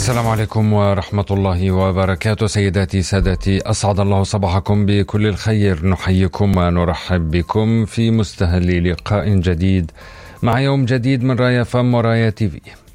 السلام عليكم ورحمة الله وبركاته. سيداتي سادتي، أسعد الله صباحكم بكل الخير. نحييكم ونرحب بكم في مستهل لقاء جديد مع يوم جديد من رايا فم ورايا تيفي.